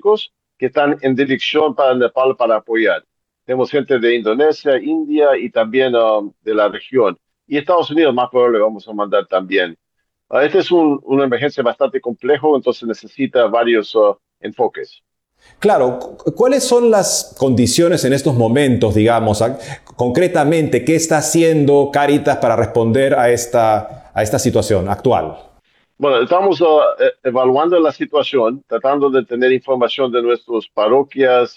diplomáticos que están en dirección para Nepal para apoyar. Tenemos gente de Indonesia, India y también de la región. Y Estados Unidos más probable vamos a mandar también. Esta es una emergencia bastante complejo, entonces necesita varios enfoques. Claro, ¿cuáles son las condiciones en estos momentos, digamos? Concretamente, ¿qué está haciendo Cáritas para responder a esta situación actual? Bueno, estamos evaluando la situación, tratando de tener información de nuestras parroquias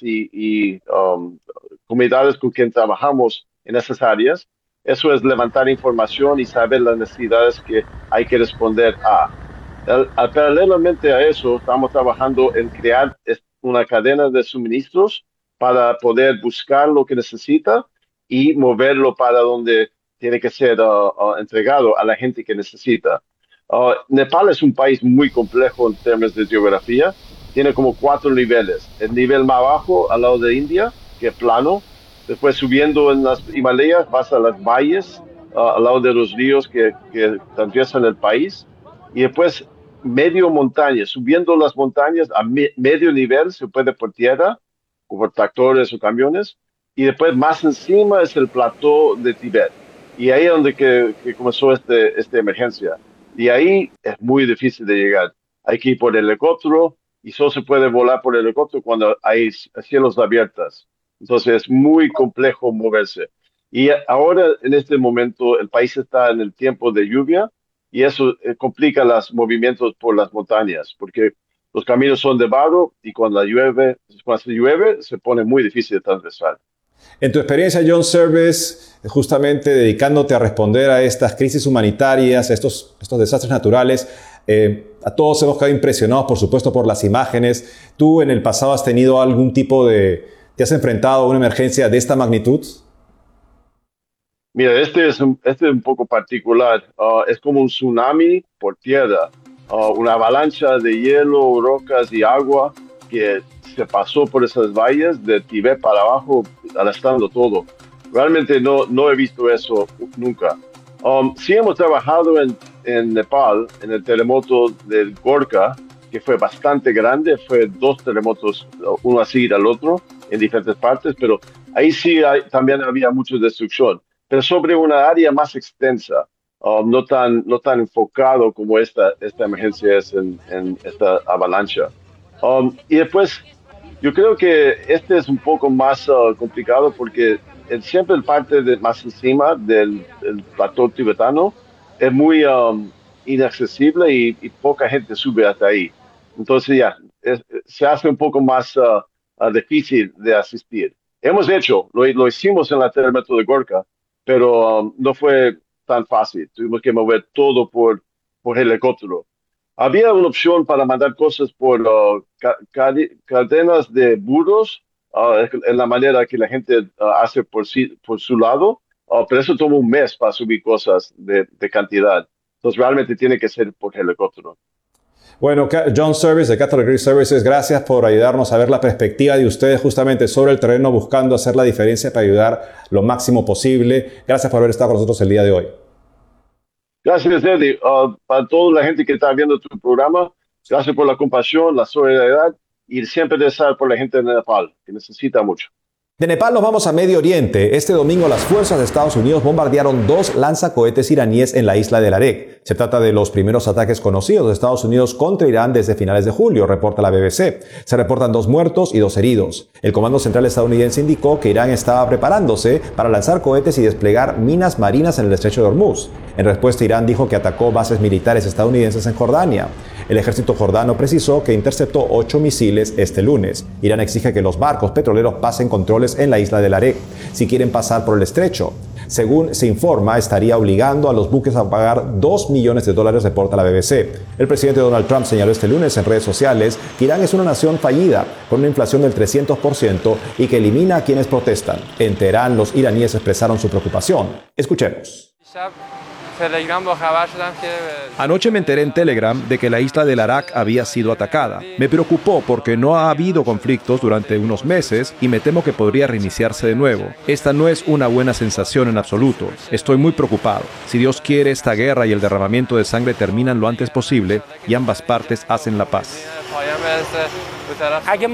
y comunidades con quien trabajamos en esas áreas. Eso es levantar información y saber las necesidades que hay que responder a. Paralelamente a eso, estamos trabajando en crear una cadena de suministros para poder buscar lo que necesita y moverlo para donde tiene que ser entregado a la gente que necesita. Nepal es un país muy complejo en términos de geografía. Tiene como 4 niveles. El nivel más bajo, al lado de India, que es plano. Después subiendo en las Himalayas, vas a las valles, al lado de los ríos que atraviesan el país. Y después medio montaña, subiendo las montañas a medio nivel, se puede por tierra, o por tractores o camiones. Y después más encima es el plató de Tibet. Y ahí es donde que comenzó esta emergencia. Y ahí es muy difícil de llegar. Hay que ir por helicóptero y solo se puede volar por helicóptero cuando hay cielos abiertos. Entonces es muy complejo moverse. Y ahora, en este momento, el país está en el tiempo de lluvia y eso complica los movimientos por las montañas, porque los caminos son de barro y cuando se llueve, se pone muy difícil de atravesar. En tu experiencia, John Service, justamente dedicándote a responder a estas crisis humanitarias, a estos desastres naturales, a todos hemos quedado impresionados, por supuesto, por las imágenes. ¿Tú en el pasado has tenido algún tipo te has enfrentado a una emergencia de esta magnitud? Mira, este es un poco particular. Es como un tsunami por tierra, una avalancha de hielo, rocas y agua que se pasó por esas valles de Tibet para abajo, arrastrando todo. Realmente no he visto eso nunca. Sí hemos trabajado en Nepal, en el terremoto del Gorka, que fue bastante grande, fue 2 terremotos, uno así al otro, en diferentes partes, pero ahí sí también había mucha destrucción, pero sobre una área más extensa, no tan enfocado como esta emergencia es en esta avalancha. Y después, yo creo que este es un poco más complicado porque siempre el parte más encima del plató tibetano es muy inaccesible y poca gente sube hasta ahí. Entonces ya, se hace un poco más difícil de asistir. Lo hicimos en la terremoto de Gorka, pero no fue tan fácil. Tuvimos que mover todo por helicóptero. Había una opción para mandar cosas por cadenas de burros, en la manera que la gente hace por su lado, pero eso toma un mes para subir cosas de cantidad. Entonces realmente tiene que ser por helicóptero. Bueno, John Service de Catholic Relief Services, gracias por ayudarnos a ver la perspectiva de ustedes justamente sobre el terreno, buscando hacer la diferencia para ayudar lo máximo posible. Gracias por haber estado con nosotros el día de hoy. Gracias, Eddie. Para toda la gente que está viendo tu programa, gracias por la compasión, la solidaridad y siempre desear por la gente de Nepal, que necesita mucho. De Nepal nos vamos a Medio Oriente. Este domingo las fuerzas de Estados Unidos bombardearon 2 lanzacohetes iraníes en la isla de Larek. Se trata de los primeros ataques conocidos de Estados Unidos contra Irán desde finales de julio, reporta la BBC. Se reportan 2 muertos y 2 heridos. El Comando Central estadounidense indicó que Irán estaba preparándose para lanzar cohetes y desplegar minas marinas en el estrecho de Hormuz. En respuesta, Irán dijo que atacó bases militares estadounidenses en Jordania. El ejército jordano precisó que interceptó 8 misiles este lunes. Irán exige que los barcos petroleros pasen controles en la isla de Larek si quieren pasar por el estrecho. Según se informa, estaría obligando a los buques a pagar $2 millones, reporta la BBC. El presidente Donald Trump señaló este lunes en redes sociales que Irán es una nación fallida, con una inflación del 300% y que elimina a quienes protestan. En Teherán, los iraníes expresaron su preocupación. Escuchemos. Anoche me enteré en Telegram de que la isla de Larak había sido atacada. Me preocupó porque no ha habido conflictos durante unos meses y me temo que podría reiniciarse de nuevo. Esta no es una buena sensación en absoluto. Estoy muy preocupado. Si Dios quiere, esta guerra y el derramamiento de sangre terminan lo antes posible y ambas partes hacen la paz.